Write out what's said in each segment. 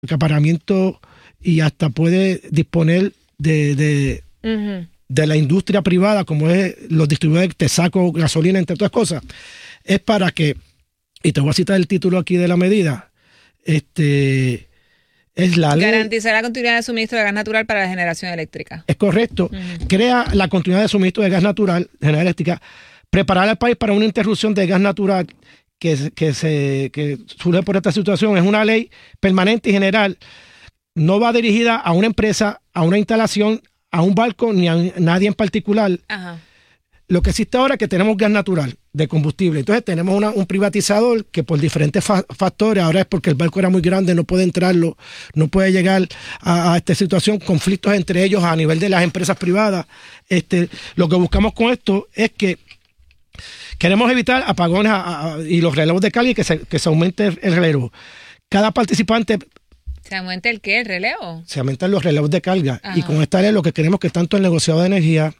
acaparamiento y hasta puede disponer de la industria privada, como es los distribuidores de Texaco, gasolina, entre otras cosas, es para que, y te voy a citar el título aquí de la medida, es la ley. Garantizar la continuidad de suministro de gas natural para la generación eléctrica. Es correcto. Crea la continuidad de suministro de gas natural, generación eléctrica, preparar al país para una interrupción de gas natural que surge por esta situación. Es una ley permanente y general. No va dirigida a una empresa, a una instalación, a un barco, ni a nadie en particular. Ajá. Lo que existe ahora es que tenemos gas natural de combustible. Entonces tenemos un privatizador que por diferentes factores, ahora es porque el barco era muy grande, no puede entrarlo, no puede llegar a esta situación, conflictos entre ellos a nivel de las empresas privadas. Lo que buscamos con esto es que queremos evitar apagones y los relevos de carga y que se aumente el relevo. Cada participante... ¿Se aumenta el qué? ¿El relevo? Se aumentan los relevos de carga. Ajá. Y con esta ley lo que queremos es que tanto el negociado de energía,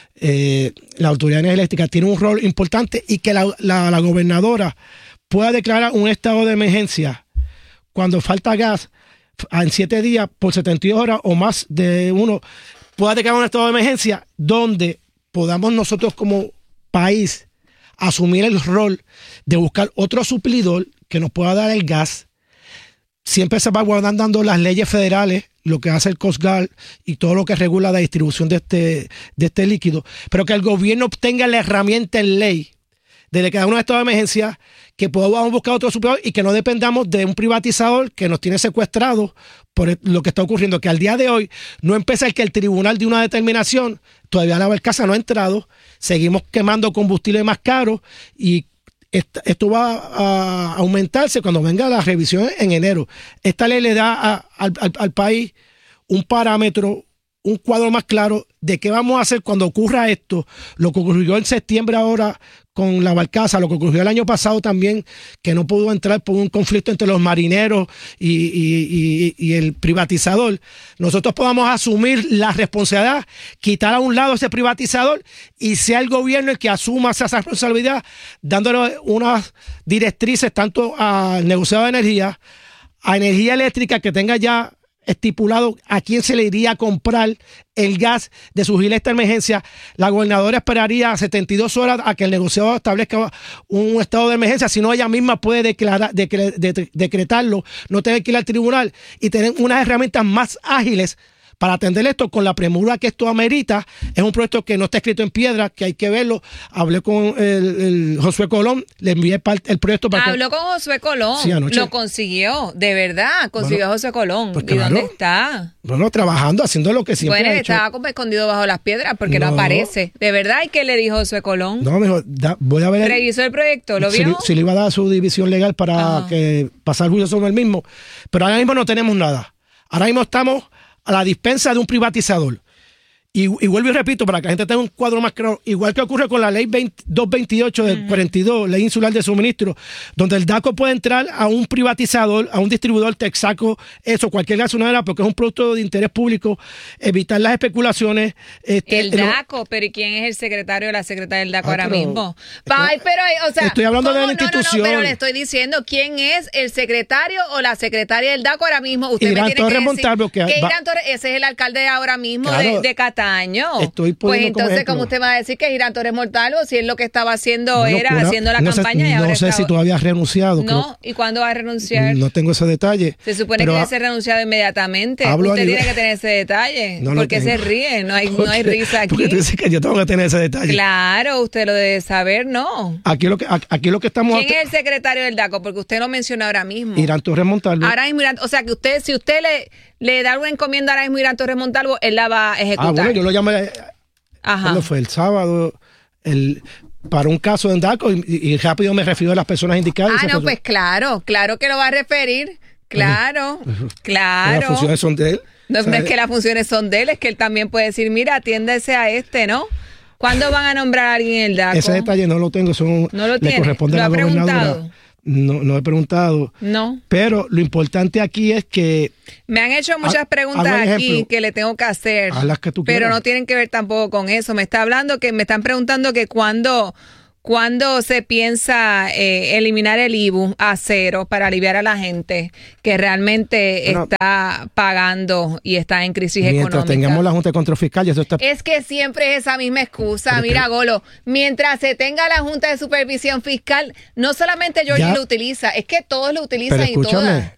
la Autoridad de Energía Eléctrica tiene un rol importante y que la gobernadora pueda declarar un estado de emergencia cuando falta gas en 7 días por 72 horas o más de uno, pueda declarar un estado de emergencia donde podamos nosotros como país asumir el rol de buscar otro suplidor que nos pueda dar el gas. Siempre se va guardando las leyes federales, lo que hace el Coast Guard y todo lo que regula la distribución de este líquido, pero que el gobierno obtenga la herramienta en ley de declarar un estado de emergencia, que podamos buscar otro suplidor y que no dependamos de un privatizador que nos tiene secuestrados por lo que está ocurriendo, que al día de hoy no empieza el que el tribunal de una determinación, todavía la barcaza no ha entrado, seguimos quemando combustible más caro y esto va a aumentarse cuando venga la revisión en enero. Esta ley le da al país un parámetro, un cuadro más claro de qué vamos a hacer cuando ocurra esto. Lo que ocurrió en septiembre ahora con la barcaza, lo que ocurrió el año pasado también, que no pudo entrar por un conflicto entre los marineros y el privatizador. Nosotros podamos asumir la responsabilidad, quitar a un lado ese privatizador y sea el gobierno el que asuma esa responsabilidad, dándole unas directrices tanto al negociado de energía, a energía eléctrica, que tenga ya estipulado a quién se le iría a comprar el gas de su gilet de emergencia. La gobernadora esperaría 72 horas a que el negociador establezca un estado de emergencia, si no ella misma puede decretarlo, no tener que ir al tribunal y tener unas herramientas más ágiles para atender esto con la premura que esto amerita. Es un proyecto que no está escrito en piedra, que hay que verlo. Hablé con el Josué Colón, le envié el proyecto para Habló con Josué Colón, sí, lo consiguió, de verdad, consiguió a Josué Colón. Pues, ¿y claro, dónde está? Bueno, trabajando, haciendo lo que siempre ha hecho. Estaba como escondido bajo las piedras porque no aparece. ¿De verdad? ¿Y qué le dijo Josué Colón? No, me dijo, voy a ver. ¿Revisó el proyecto? ¿Lo vio? Si le iba a dar su división legal para que pasar juicio sobre el mismo. Pero ahora mismo no tenemos nada. Ahora mismo estamos a la dispensa de un privatizador. Y vuelvo y repito, para que la gente tenga un cuadro más claro, igual que ocurre con la ley 228 del 42, ley insular de suministro, donde el DACO puede entrar a un privatizador, a un distribuidor, Texaco, cualquier gasolinera, porque es un producto de interés público, evitar las especulaciones. El DACO, pero ¿y quién es el secretario o la secretaria del DACO ahora mismo? Estoy hablando de la institución. No, pero le estoy diciendo quién es el secretario o la secretaria del DACO ahora mismo. Usted Irán me tiene Torres que decir Montalvo, Irán Torres, ese es el alcalde ahora mismo, claro, de Cataño. Pues entonces, ¿cómo usted va a decir que es Irán Torres Montalvo si él lo que estaba haciendo haciendo la campaña? Y ahora no sé si todavía ha renunciado. No, ¿y cuándo va a renunciar? No tengo ese detalle. Se supone que debe ser renunciado inmediatamente. Usted tiene que tener ese detalle. Porque se ríe, no hay risa aquí. Porque tú dices que yo tengo que tener ese detalle. Claro, usted lo debe saber, ¿no? Aquí lo que estamos... ¿Quién es el secretario del DACO? Porque usted lo menciona ahora mismo. Irán Torres Montalvo. Ahora mismo, o sea, que si usted le da una encomienda ahora mismo a Irán Torres Montalvo, él la va a ejecutar. Bueno, yo lo llamé... ¿Cuándo fue? El sábado, para un caso de DACO y rápido me refirió a las personas indicadas. Pues claro que lo va a referir. Claro. Las funciones son de él. No, no es que las funciones son de él, es que él también puede decir, mira, atiéndese a ¿no? ¿Cuándo van a nombrar a alguien en el DACO? Ese detalle no lo tengo, no lo tiene. Le corresponde a la gobernadora. No he preguntado. No. Pero lo importante aquí es que... Me han hecho muchas preguntas aquí que le tengo que hacer. A las que tú pero quieras. no tienen que ver tampoco con eso. Me están preguntando que cuándo ¿Cuándo se piensa eliminar el IBU a cero para aliviar a la gente que realmente está pagando y está en crisis económica? Mientras tengamos la Junta de Control Fiscal, y eso está... Es que siempre es esa misma excusa. Mira, Golo, mientras se tenga la Junta de Supervisión Fiscal, no solamente Georgie lo utiliza, es que todos lo utilizan. Pero escúchame,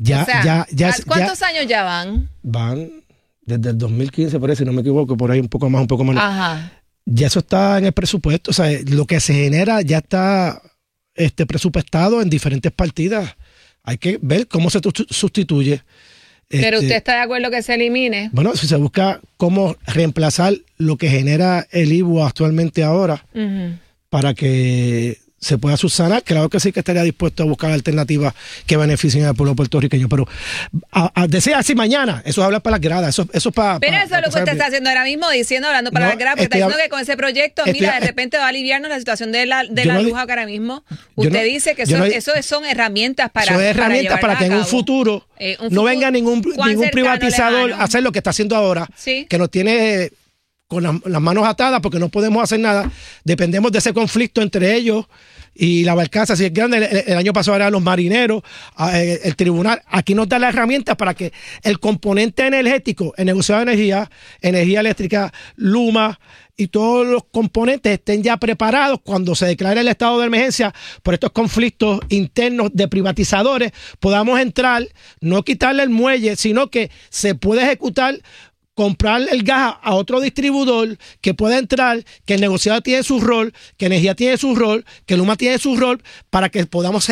¿cuántos años ya van? Van desde el 2015, parece, si no me equivoco, por ahí un poco más, un poco menos. Ajá. Ya eso está en el presupuesto, o sea, lo que se genera ya está presupuestado en diferentes partidas. Hay que ver cómo se sustituye. ¿Pero usted está de acuerdo que se elimine? Bueno, si se busca cómo reemplazar lo que genera el IBU actualmente ahora para que se pueda subsanar, claro que sí que estaría dispuesto a buscar alternativas que beneficien al pueblo puertorriqueño, pero decía así mañana, eso es hablar para las gradas, eso es para... Pero eso es lo que usted está haciendo ahora mismo, hablando para las gradas, porque está diciendo que con ese proyecto, mira, de repente va a aliviarnos la situación de la luz ahora mismo. Usted dice que eso son herramientas para... Son herramientas para que en un futuro no venga ningún privatizador a hacer lo que está haciendo ahora, ¿sí? Que nos tiene con las manos atadas porque no podemos hacer nada, dependemos de ese conflicto entre ellos y la barcaza, si es grande, el año pasado eran los marineros, el tribunal. Aquí nos da la herramienta para que el componente energético, el negociado de energía eléctrica, Luma y todos los componentes estén ya preparados cuando se declare el estado de emergencia por estos conflictos internos de privatizadores, podamos entrar, no quitarle el muelle, sino que se puede ejecutar, comprar el gas a otro distribuidor que pueda entrar, que el negociado tiene su rol, que Energía tiene su rol, que Luma tiene su rol, para que podamos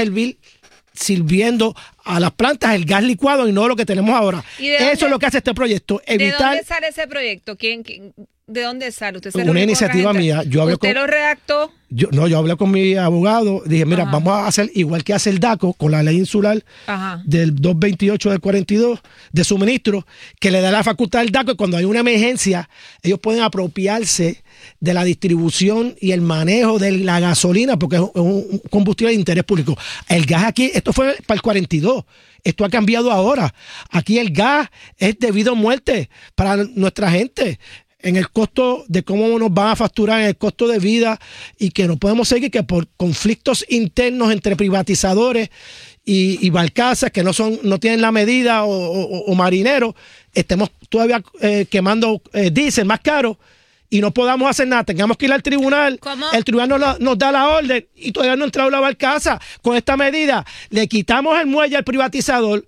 sirviendo a las plantas el gas licuado y no lo que tenemos ahora. Eso es lo que hace este proyecto. ¿De dónde sale ese proyecto? ¿De dónde sale? ¿Usted se una iniciativa mía. ¿Usted lo redactó? Yo hablé con mi abogado, dije, mira, vamos a hacer igual que hace el DACO con la ley insular del 228 del 42 de suministro, que le da la facultad al DACO y cuando hay una emergencia, ellos pueden apropiarse de la distribución y el manejo de la gasolina, porque es un combustible de interés público. El gas aquí, esto fue para el 42. Esto ha cambiado ahora. Aquí el gas es debido a muerte para nuestra gente, en el costo de cómo nos van a facturar, en el costo de vida, y que no podemos seguir que por conflictos internos entre privatizadores y barcazas que no tienen la medida o marineros, estemos todavía quemando diésel más caro y no podamos hacer nada, tengamos que ir al tribunal. ¿Cómo? El tribunal nos da la orden y todavía no ha entrado la barcaza. Con esta medida le quitamos el muelle al privatizador,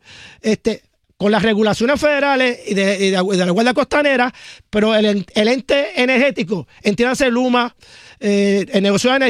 con las regulaciones federales y de la Guardia Costanera, pero el ente energético, entiéndase Luma, el negocio de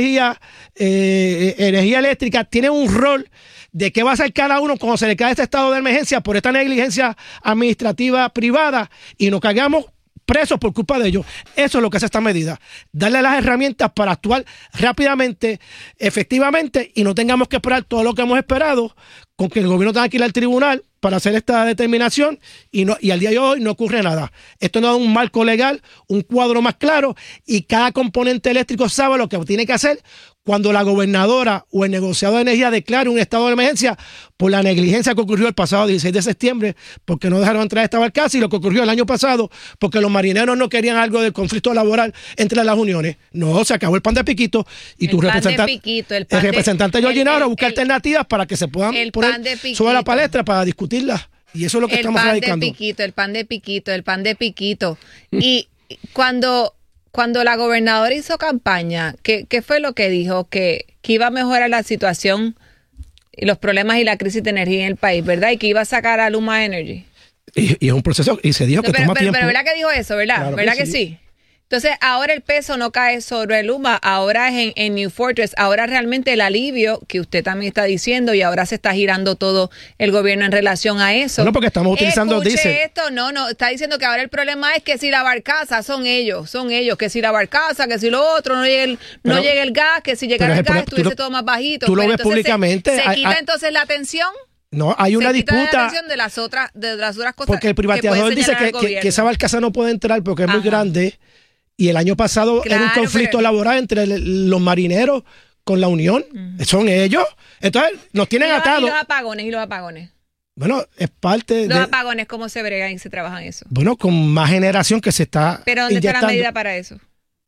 energía eléctrica, tiene un rol de qué va a hacer cada uno cuando se le cae este estado de emergencia por esta negligencia administrativa privada y nos caigamos presos por culpa de ellos. Eso es lo que hace esta medida, darle las herramientas para actuar rápidamente, efectivamente, y no tengamos que esperar todo lo que hemos esperado, con que el gobierno tenga que ir al tribunal para hacer esta determinación y al día de hoy no ocurre nada. Esto no da un marco legal, un cuadro más claro, y cada componente eléctrico sabe lo que tiene que hacer cuando la gobernadora o el negociado de energía declare un estado de emergencia por la negligencia que ocurrió el pasado 16 de septiembre, porque no dejaron entrar esta barcaza, y lo que ocurrió el año pasado, porque los marineros no querían algo del conflicto laboral entre las uniones. No, se acabó el pan de piquito y tu representante Georgie Navarro busca alternativas para que se puedan poner sobre la palestra para discutirlas. Y eso es lo que estamos radicando. El pan de piquito. Y cuando la gobernadora hizo campaña, ¿qué fue lo que dijo? Que iba a mejorar la situación y los problemas y la crisis de energía en el país, ¿verdad? Y que iba a sacar a Luma Energy. Y es un proceso, y se dijo que toma tiempo. Pero ¿verdad que dijo eso, verdad? Claro, ¿verdad que sí? Entonces, ahora el peso no cae sobre Luma, ahora es en New Fortress, ahora realmente el alivio que usted también está diciendo, y ahora se está girando todo el gobierno en relación a eso. No, porque estamos utilizando diésel. Esto, no, está diciendo que ahora el problema es que si la barcaza son ellos, que si la barcaza, que si lo otro, no llega el gas, que si llegara el gas estuviese todo más bajito. Tú lo ves públicamente. ¿Se quita entonces la atención? No, hay una disputa de las otras cosas. Porque el privatizador dice que esa barcaza no puede entrar porque es muy grande. Y el año pasado era un conflicto laboral entre los marineros con la Unión. Son ellos. Entonces, nos tienen atados. ¿Y los apagones? Bueno, es parte Los apagones, ¿cómo se bregan y se trabajan eso? Bueno, con más generación que se está ¿Pero dónde está la medida para eso?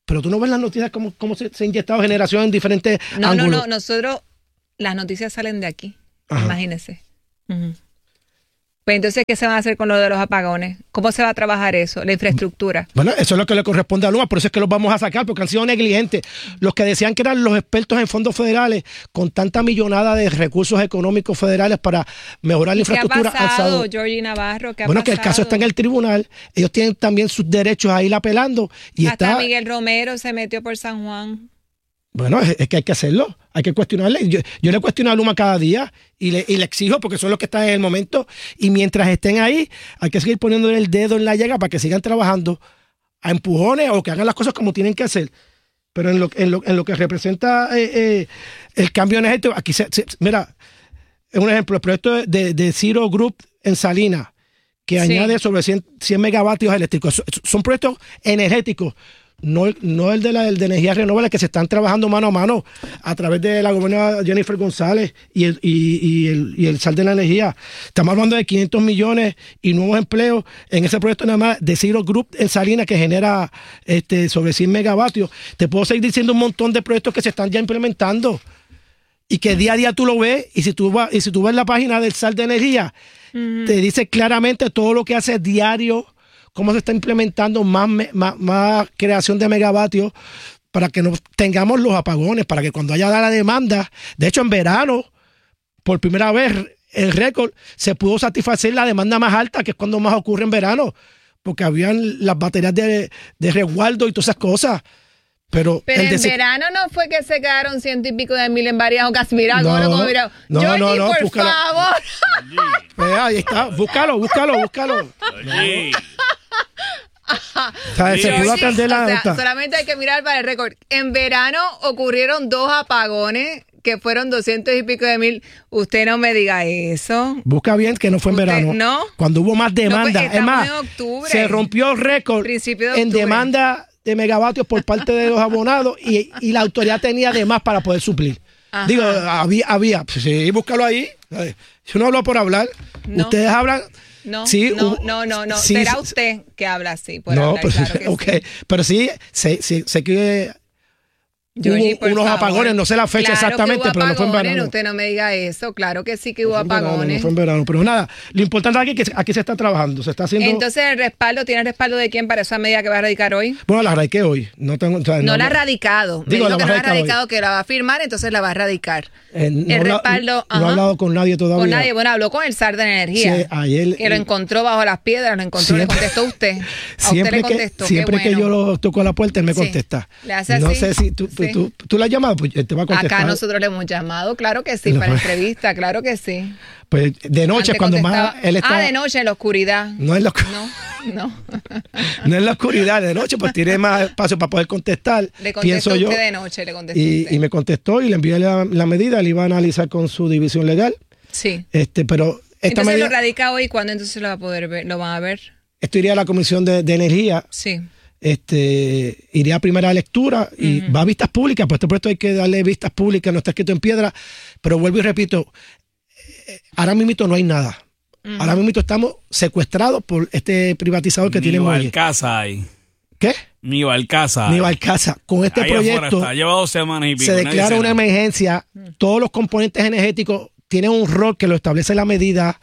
Pero tú no ves las noticias cómo se ha inyectado generación en diferentes ángulos. No, nosotros, las noticias salen de aquí, imagínese. Pues entonces, ¿qué se van a hacer con lo de los apagones? ¿Cómo se va a trabajar eso? La infraestructura. Bueno, eso es lo que le corresponde a Luma, por eso es que los vamos a sacar, porque han sido negligentes. Los que decían que eran los expertos en fondos federales, con tanta millonada de recursos económicos federales para mejorar la infraestructura. ¿Qué ha pasado, Georgie Navarro? Bueno, que el caso está en el tribunal, ellos tienen también sus derechos a ir apelando. Y hasta Miguel Romero se metió por San Juan. Bueno, es que hay que hacerlo, hay que cuestionarle. Yo le cuestiono a Luma cada día y le exijo porque son los que están en el momento. Y mientras estén ahí, hay que seguir poniéndole el dedo en la llaga para que sigan trabajando a empujones o que hagan las cosas como tienen que hacer. Pero en lo que representa el cambio energético, aquí mira, es un ejemplo, el proyecto de Zero Group en Salinas, que añade sobre 100 megavatios eléctricos. Son proyectos energéticos. No el de energías renovables, que se están trabajando mano a mano a través de la gobernadora Jennifer González y el SAL de la energía. Estamos hablando de 500 millones y nuevos empleos en ese proyecto nada más de Zero Group en Salinas, que genera sobre 100 megavatios. Te puedo seguir diciendo un montón de proyectos que se están ya implementando y que día a día tú lo ves, y si tú ves la página del SAL de energía, te dice claramente todo lo que hace diario, cómo se está implementando más creación de megavatios para que no tengamos los apagones, para que cuando haya la demanda, de hecho en verano, por primera vez el récord, se pudo satisfacer la demanda más alta, que es cuando más ocurre en verano, porque habían las baterías de resguardo y todas esas cosas. Pero en verano no fue que se quedaron 100 y pico de mil en varias ocasiones. Mira, no, por favor. Ahí está, búscalo. Se pudo atender solamente hay que mirar para el récord. En verano ocurrieron 2 apagones que fueron 200 y pico de mil. Usted no me diga eso. Busca bien que no fue en verano. No. Cuando hubo más demanda. No, pues, es más, en octubre, se rompió el récord en demanda de megavatios por parte de los abonados y la autoridad tenía de más para poder suplir. Ajá. Digo, había. Sí, búscalo ahí. Yo no hablo por hablar. Ustedes hablan. No, sí, no. Sí, será usted que habla así por no, hablar, pero, claro que okay. Sí. Pero sí, sé que Georgie, hubo unos apagones, no sé la fecha exactamente, pero no fue en verano. Usted no me diga eso, claro que sí que hubo apagones. No fue en verano, pero nada, lo importante aquí es que aquí se está trabajando, se está haciendo. Entonces, ¿tiene el respaldo de quién para esa medida que va a radicar hoy? Bueno, la radiqué hoy. No la ha radicado. Digo, que no la ha radicado, hoy. Que la va a firmar, entonces la va a radicar. Respaldo. No ha hablado con nadie todavía. Con nadie, bueno, habló con el SAR de Energía. Sí, ayer. Que lo encontró bajo las piedras, le contestó usted. Usted le contestó. Siempre que yo lo toco a la puerta, él me contesta. Le hace así. No sé si tú la llamas. Pues te va a contestar. Acá nosotros le hemos llamado, claro que sí, para entrevista, claro que sí. Pues de noche, antes cuando más él está. De noche, en la oscuridad. No en la oscuridad. No. No en la oscuridad, de noche, pues tiene más espacio para poder contestar. Le pienso usted yo. De noche, le contestó y me contestó y le envié la medida, le iba a analizar con su división legal. Sí. Pero esta entonces medida, lo radica hoy, ¿cuándo entonces lo va a poder ver? ¿Lo van a ver? Esto iría a la Comisión de Energía. Sí. Iría a primera lectura y va a vistas públicas, pues este proyecto hay que darle vistas públicas, no está escrito en piedra, pero vuelvo y repito, ahora mismo no hay nada. Ahora mismo estamos secuestrados por este privatizador que tiene Ni Balcasa hay. ¿Qué? Ni Balcasa. Con este ahí proyecto lleva 2 semanas y pico. Se declara una emergencia. Todos los componentes energéticos tienen un rol que lo establece la medida,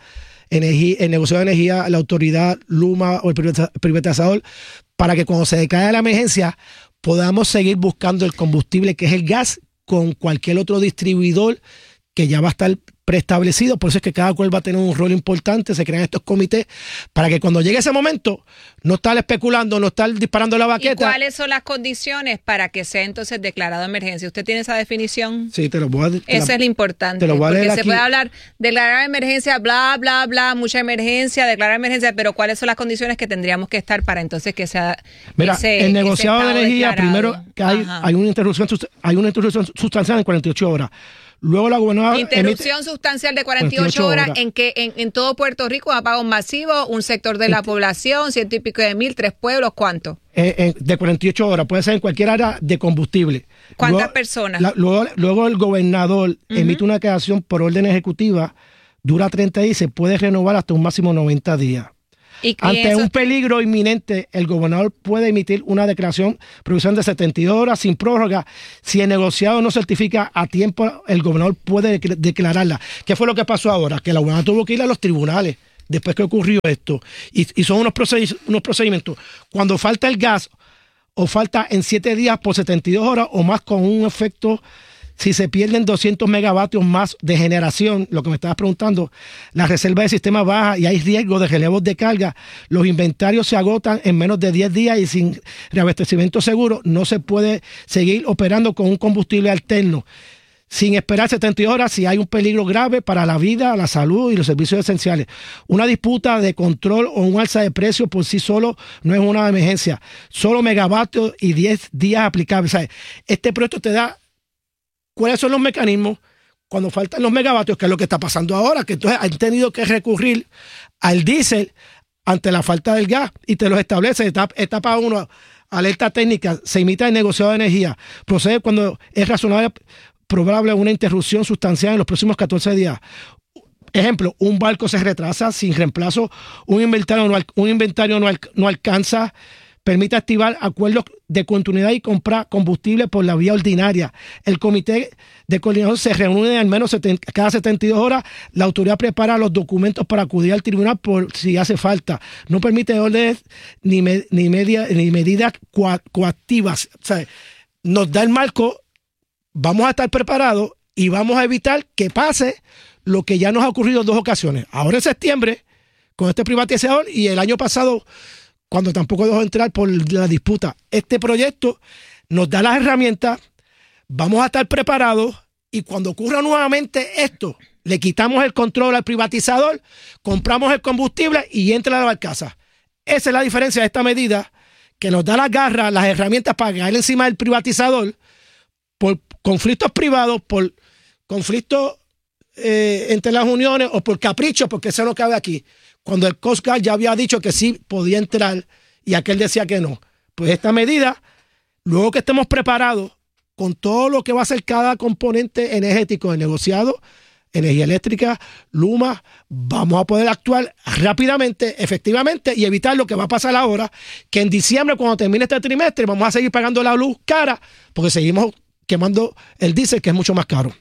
el negocio de energía, la autoridad, Luma o el privatizador, para que cuando se declare la emergencia podamos seguir buscando el combustible, que es el gas, con cualquier otro distribuidor que ya va a estar preestablecido. Por eso es que cada cual va a tener un rol importante. Se crean estos comités para que cuando llegue ese momento no estar especulando, no estar disparando la baqueta. ¿Y cuáles son las condiciones para que sea entonces declarado emergencia? ¿Usted tiene esa definición? Sí, te lo voy a decir. Eso es lo importante. Porque se puede hablar de declarar emergencia, bla, bla, bla, mucha emergencia, declarar emergencia, pero ¿cuáles son las condiciones que tendríamos que estar para entonces que sea el negociado de energía, declarado? Primero que hay una interrupción sustancial en 48 horas. Luego la gobernadora interrupción sustancial de 48 horas en que en todo Puerto Rico apagón masivo, un sector de la población, 100 y pico de mil, 3 pueblos, ¿cuánto? De 48 horas, puede ser en cualquier área de combustible. ¿Cuántas personas? Luego el gobernador emite una declaración por orden ejecutiva, dura 30 días y se puede renovar hasta un máximo 90 días. Ante un peligro inminente, el gobernador puede emitir una declaración provisión de 72 horas sin prórroga. Si el negociado no certifica a tiempo, el gobernador puede declararla. ¿Qué fue lo que pasó ahora? Que la gobernadora tuvo que ir a los tribunales después que ocurrió esto. Y son unos procedimientos. Cuando falta el gas o falta en 7 días por 72 horas o más con un efecto, si se pierden 200 megavatios más de generación, lo que me estabas preguntando, la reserva del sistema baja y hay riesgo de relevos de carga, los inventarios se agotan en menos de 10 días y sin reabastecimiento seguro no se puede seguir operando con un combustible alterno. Sin esperar 72 horas si hay un peligro grave para la vida, la salud y los servicios esenciales. Una disputa de control o un alza de precios por sí solo no es una emergencia. Solo megavatios y 10 días aplicables. O sea, este proyecto te da cuáles son los mecanismos cuando faltan los megavatios, que es lo que está pasando ahora, que entonces han tenido que recurrir al diésel ante la falta del gas y te los establece. Etapa 1, alerta técnica, se imita el negociado de energía. Procede cuando es razonable probable una interrupción sustancial en los próximos 14 días. Ejemplo, un barco se retrasa sin reemplazo, un inventario no alcanza, permite activar acuerdos de continuidad y comprar combustible por la vía ordinaria. El comité de coordinación se reúne al menos cada 72 horas. La autoridad prepara los documentos para acudir al tribunal por si hace falta. No permite órdenes ni medidas coactivas. O sea, nos da el marco. Vamos a estar preparados y vamos a evitar que pase lo que ya nos ha ocurrido en 2 ocasiones. Ahora en septiembre, con este privatizador, y el año pasado, cuando tampoco dejó entrar por la disputa. Este proyecto nos da las herramientas, vamos a estar preparados y cuando ocurra nuevamente esto, le quitamos el control al privatizador, compramos el combustible y entra a la barcaza. Esa es la diferencia de esta medida, que nos da las garras, las herramientas para caer encima del privatizador por conflictos privados, por conflictos entre las uniones o por capricho, porque eso no cabe aquí. Cuando el Coast Guard ya había dicho que sí podía entrar y aquel decía que no. Pues esta medida, luego que estemos preparados con todo lo que va a ser cada componente energético del negociado, energía eléctrica, Luma, vamos a poder actuar rápidamente, efectivamente y evitar lo que va a pasar ahora, que en diciembre cuando termine este trimestre vamos a seguir pagando la luz cara porque seguimos quemando el diésel que es mucho más caro.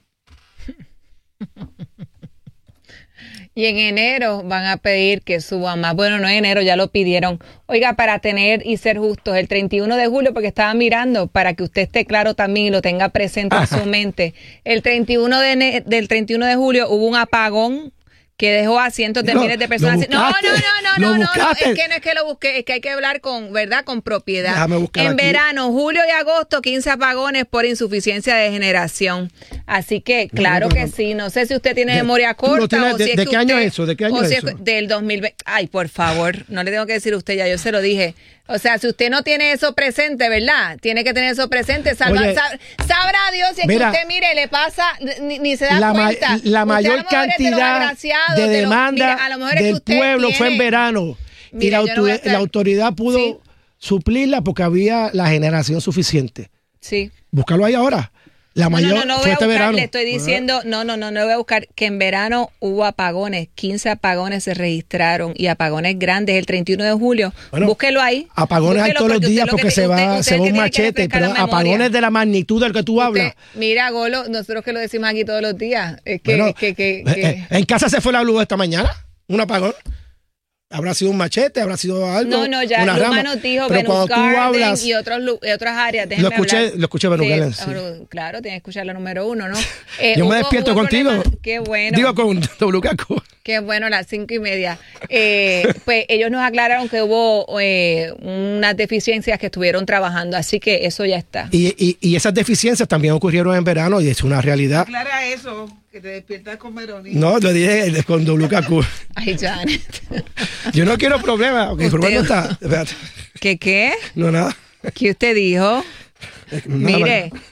Y en enero van a pedir que suba más. Bueno, no en enero, ya lo pidieron. Oiga, para tener y ser justos, el 31 de julio, porque estaba mirando, para que usted esté claro también y lo tenga presente en su mente, del 31 de julio hubo un apagón que dejó a cientos de miles de personas. No, es que no es que lo busqué, es que hay que hablar con, ¿verdad? Con propiedad. Déjame buscar en aquí. Verano, julio y agosto, 15 apagones por insuficiencia de generación. Así que, claro que sí. No sé si usted tiene memoria corta o si es ¿De que qué año usted, es eso? ¿De qué año es eso? Del 2020. Ay, por favor, no le tengo que decir a usted, ya yo se lo dije. O sea, si usted no tiene eso presente, ¿verdad? Tiene que tener eso presente. Sabrá Dios si es que usted, mire, le pasa, ni se da cuenta. La mayor cantidad de demanda del pueblo fue en verano. Mire, y la autoridad pudo suplirla porque había la generación suficiente. Sí. Búscalo ahí ahora. La mayor no fue este verano. Le estoy diciendo, no voy a buscar que en verano hubo apagones, 15 apagones se registraron y apagones grandes el 31 de julio. Bueno, búsquelo ahí. Apagones hay todos los días porque se va un machete, pero apagones de la magnitud del que tú hablas. Mira, Golo, nosotros que lo decimos aquí todos los días. Es ¿En casa se fue la luz esta mañana? ¿Un apagón? Habrá sido un machete, habrá sido algo. Ya una Luma nos dijo Venus Garden y otras áreas. Lo escuché Venus Garden. Sí. Claro, tienes que escuchar la número 1, ¿no? Yo me despierto contigo. Qué bueno. Digo con WKQ. Qué bueno, a las 5:30. Pues ellos nos aclararon que hubo unas deficiencias que estuvieron trabajando, así que eso ya está. Y esas deficiencias también ocurrieron en verano y es una realidad. Aclara eso, que te despiertas con Verónica. No, lo dije con WKQ. Ay, Janet. Yo no quiero problemas. Okay, problema no está. Espérate. ¿Qué? No, nada. ¿Qué usted dijo? Nada, Mire,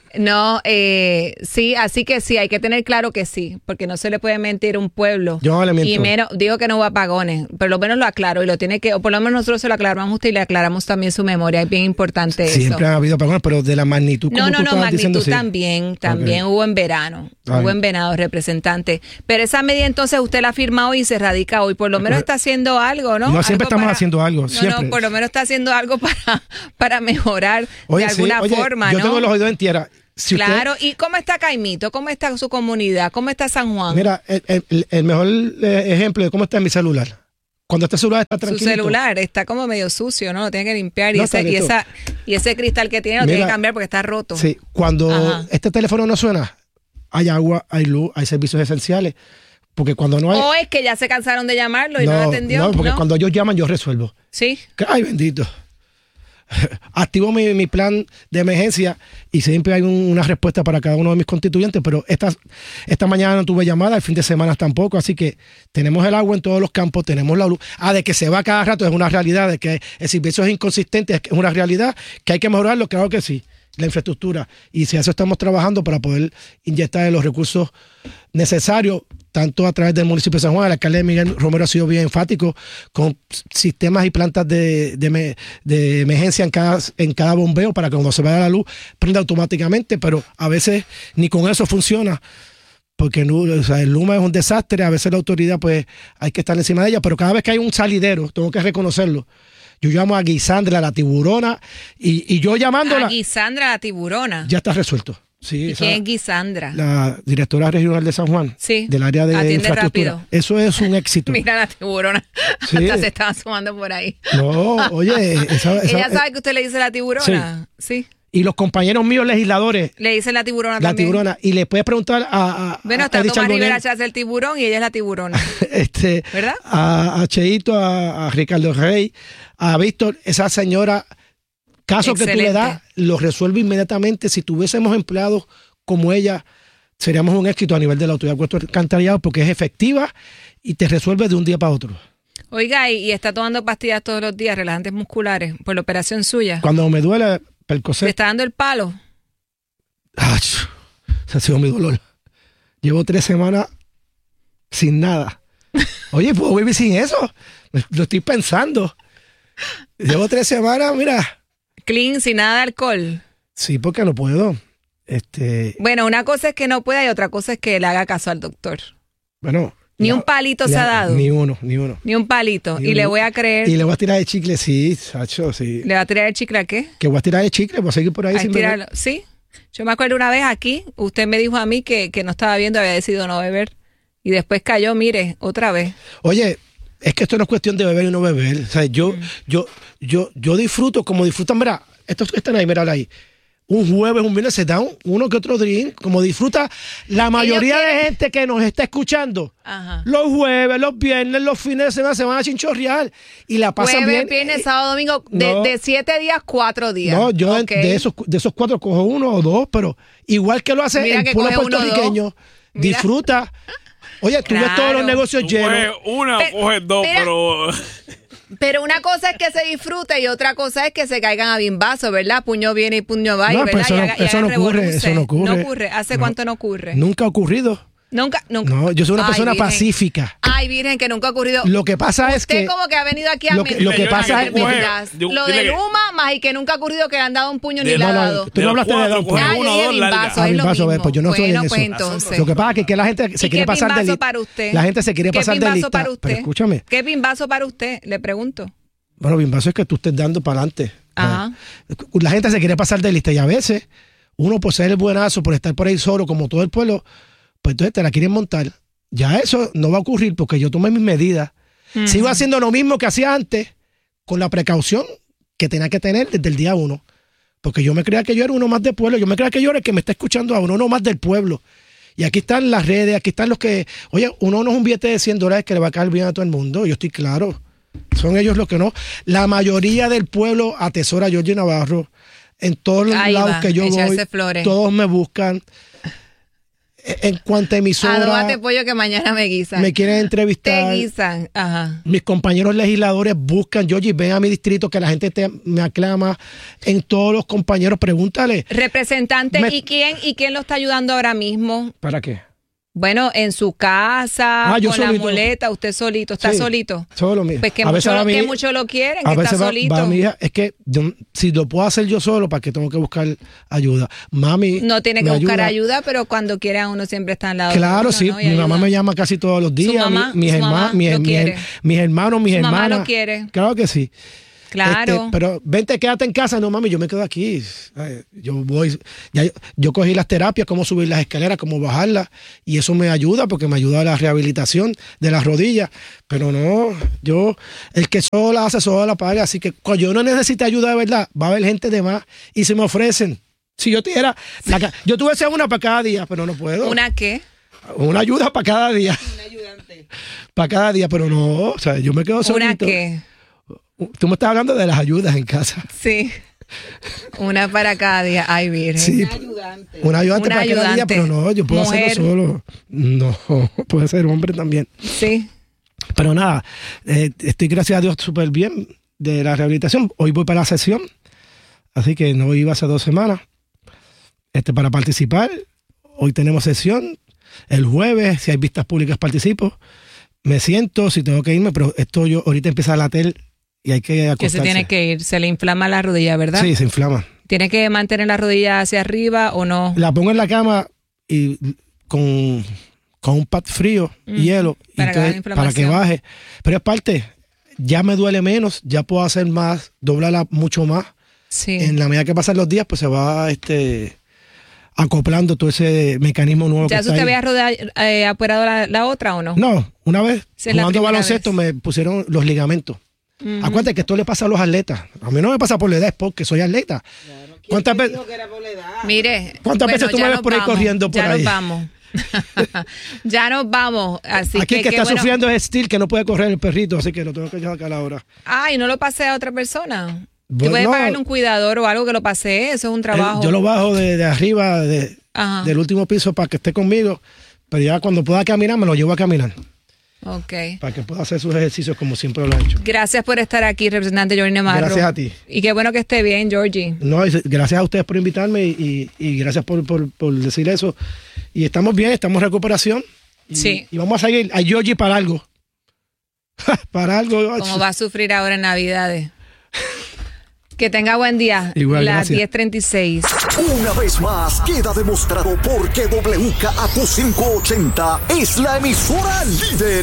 No, sí, así que sí, hay que tener claro que sí, porque no se le puede mentir a un pueblo. Yo no le miento. Y menos, digo que no hubo apagones, pero lo menos lo aclaro y lo tiene que, o por lo menos nosotros se lo aclaramos a usted y le aclaramos también su memoria, es bien importante eso. Siempre ha habido apagones, pero de la magnitud como tú estabas diciendo, sí. También Okay. hubo en verano, hubo en verano, representante. Pero esa medida entonces usted la firma hoy y se radica hoy, por lo menos está haciendo algo, ¿no? No, siempre algo estamos haciendo algo, siempre. No, por lo menos está haciendo algo para mejorar de alguna forma, yo ¿no? tengo los oídos en tierra. Si claro, ¿y cómo está Caimito? ¿Cómo está su comunidad? ¿Cómo está San Juan? Mira, el mejor ejemplo de cómo está mi celular. Cuando este celular está tranquilo. Su celular está como medio sucio, ¿no? Lo tiene que limpiar y ese cristal que tiene lo tiene que cambiar porque está roto. Sí, cuando este teléfono no suena, hay agua, hay luz, hay servicios esenciales. Porque cuando no hay... O es que ya se cansaron de llamarlo y no lo atendió. No, porque cuando ellos llaman yo resuelvo. Sí. Ay, bendito. Activo mi plan de emergencia y siempre hay una respuesta para cada uno de mis constituyentes, pero esta mañana no tuve llamada, el fin de semana tampoco, así que tenemos el agua en todos los campos, tenemos la luz. De que se va cada rato es una realidad, de que el servicio es inconsistente es una realidad, que hay que mejorarlo, claro que sí, la infraestructura. Y si a eso estamos trabajando para poder inyectar los recursos necesarios, tanto a través del municipio de San Juan. El alcalde Miguel Romero ha sido bien enfático con sistemas y plantas de emergencia en cada bombeo para que cuando se vaya la luz prenda automáticamente, pero a veces ni con eso funciona, porque el Luma es un desastre, a veces la autoridad pues hay que estar encima de ella, pero cada vez que hay un salidero, tengo que reconocerlo. Yo llamo a Guisandra, la tiburona, y yo llamándola... A Guisandra, la tiburona. Ya está resuelto. Sí, ¿Y quién es Guisandra? La directora regional de San Juan, sí, del área de atiende infraestructura. Rápido. Eso es un éxito. Mira la tiburona, sí. Hasta se estaba sumando por ahí. No, oye... ¿Ella sabe que usted le dice la tiburona? Sí. Y los compañeros míos legisladores... Le dicen la tiburona también. La tiburona. Y le puedes preguntar bueno, está Tomás Rivera se hace el tiburón y ella es la tiburona. ¿Verdad? A Cheito, a Ricardo Rey, a Víctor, esa señora... Caso excelente. Que tú le das, lo resuelve inmediatamente. Si tuviésemos empleados como ella, seríamos un éxito a nivel de la autoridad de acueducto alcantarillado porque es efectiva y te resuelve de un día para otro. Oiga, y está tomando pastillas todos los días, relajantes musculares, por la operación suya. Cuando me duele, Percocet. ¿Le está dando el palo? Ese ha sido mi dolor. Llevo 3 semanas sin nada. Oye, ¿puedo vivir sin eso? Lo estoy pensando. Llevo 3 semanas, mira. Clean, sin nada de alcohol. Sí, porque no puedo. Bueno, una cosa es que no pueda y otra cosa es que le haga caso al doctor. Bueno. Ni un palito se ha dado. Ni uno. Ni un palito. Y le voy a creer. Y le voy a tirar el chicle, sí, Sacho, sí. ¿Le va a tirar el chicle a qué? Que voy a tirar el chicle, voy a seguir por ahí sin beber. Sí. Yo me acuerdo una vez aquí, usted me dijo a mí que no estaba viendo, había decidido no beber. Y después cayó, mire, otra vez. Oye, es que esto no es cuestión de beber y no beber. O sea, yo disfruto como disfrutan, mira, están ahí, mira ahí. Un jueves, un viernes se da uno que otro drink, como disfruta la mayoría de gente que nos está escuchando. Ajá. Los jueves, los viernes, los fines de semana se van a chinchorrear y la pasan jueves, bien. Viernes, sábado, domingo, de 7 días, 4 días. No, yo de esos 4 cojo 1 o 2, pero igual que lo hace el pueblo puertorriqueño, disfruta. Oye, tú ves todos los negocios llenos. Coges 2, pero... Pero una cosa es que se disfrute y otra cosa es que se caigan a bimbazos, ¿verdad? Puño viene y puño va, no, ¿verdad? Eso no ocurre. No ocurre. ¿Hace cuánto no ocurre? Nunca ha ocurrido. Nunca. No, yo soy una persona pacífica. Ay, Virgen, que nunca ha ocurrido. Lo que pasa es que... Usted como que ha venido aquí a lo que pasa es... Lo de Luma, más y que nunca ha ocurrido que le han dado un puño ni le ha dado. Tú no hablaste de 2. Bimbazo, pues yo no soy en eso. Pues entonces. Lo que pasa es que la gente se quiere pasar de lista. La gente se quiere pasar de lista. Pero escúchame. ¿Qué bimbazo para usted? Le pregunto. Bueno, bimbazo es que tú estés dando para adelante. Ajá. La gente se quiere pasar de lista y a veces uno por ser el buenazo, por estar por ahí solo como todo el pueblo, pues entonces te la quieren montar. Ya eso no va a ocurrir porque yo tomé mis medidas. Sigo haciendo lo mismo que hacía antes con la precaución que tenía que tener desde el día 1. Porque yo me creía que yo era uno más del pueblo. Yo me creía que yo era el que me está escuchando a uno más del pueblo. Y aquí están las redes, aquí están los que... Oye, uno no es un billete de $100 que le va a caer bien a todo el mundo. Yo estoy claro. Son ellos los que no. La mayoría del pueblo atesora a Georgie Navarro. En todos los lados que yo voy, todos me buscan. en cuanto a emisora, Adóbate pollo que mañana me guisan. me quieren entrevistar. Te guisan, ajá. Mis compañeros legisladores buscan, Georgie, ven a mi distrito, que la gente me aclama. En todos los compañeros, pregúntale. Representante, ¿y quién lo está ayudando ahora mismo? ¿Para qué? Bueno, en su casa, yo con solito. la muleta, usted solito, ¿está solito? Solo mío. Pues que mucho lo quieren, que está solito. Va mi hija, es que si lo puedo hacer yo solo, ¿para qué tengo que buscar ayuda? Mami no tiene que buscar ayuda, pero cuando quiera uno siempre está al lado. Claro, de uno, sí. ¿no? Mi mamá me llama casi todos los días. Su mamá, mis hermanos, mis hermanos, mis hermanas. Mamá lo quiere. Claro que sí. Claro. Pero vente, quédate en casa. No, mami, yo me quedo aquí. Ay, yo cogí las terapias, cómo subir las escaleras, cómo bajarlas, y eso me ayuda porque me ayuda a la rehabilitación de las rodillas. Pero no, el que solo la hace, solo la paga. Así que cuando yo no necesite ayuda de verdad, va a haber gente de más y se me ofrecen. Si yo tuviera, yo tuviese una para cada día, pero no puedo. ¿Una qué? Una ayuda para cada día. Un ayudante. Para cada día, pero no, o sea, yo me quedo solito. ¿Una qué? Tú me estás hablando de las ayudas en casa. Sí. Una para cada día. Ay, virgen. Sí, Un ayudante. una ayudante para cada día, pero no, yo puedo hacerlo solo. No, puede ser hombre también. Sí. Pero nada, estoy gracias a Dios súper bien de la rehabilitación. Hoy voy para la sesión, así que no iba hace 2 semanas para participar. Hoy tenemos sesión. El jueves, si hay vistas públicas, participo. Me siento, si tengo que irme, pero esto ahorita empieza a latir y hay que acostarse. Que se tiene que ir, se le inflama la rodilla, ¿verdad? Sí, se inflama. ¿Tiene que mantener la rodilla hacia arriba o no? La pongo en la cama y con un pad frío, hielo, para que baje. Pero es parte, ya me duele menos, ya puedo hacer más, doblarla mucho más. Sí. En la medida que pasan los días, pues se va acoplando todo ese mecanismo nuevo. ¿Ya usted había operado la otra o no? No, una vez jugando baloncesto vez. me pusieron los ligamentos. Acuérdate que esto le pasa a los atletas. A mí no me pasa por la edad, es porque soy atleta. Claro. ¿Cuántas veces? Mire. ¿Cuántas veces tú me ves por ahí corriendo por ahí? Ya nos vamos. Ya nos vamos. Así aquí el que está bueno. sufriendo es Steel, que no puede correr el perrito, así que lo tengo que sacar ahora. Ay, no lo pasé a otra persona. Bueno, ¿Tú puedes pagarle un cuidador o algo que lo pase? Eso es un trabajo. Yo lo bajo de arriba, del último piso para que esté conmigo, pero ya cuando pueda caminar me lo llevo a caminar. Ok. Para que pueda hacer sus ejercicios como siempre lo ha hecho. Gracias por estar aquí, representante Georgie Namarro. Gracias a ti. Y qué bueno que esté bien, Georgie. No, gracias a ustedes por invitarme y gracias por decir eso. Y estamos bien, estamos en recuperación. Sí. Y vamos a seguir a Georgie para algo. Para algo. Como va a sufrir ahora en Navidades. Que tenga buen día. Igual, las gracias. 10:36. Una vez más queda demostrado por qué WKAQ 580 es la emisora líder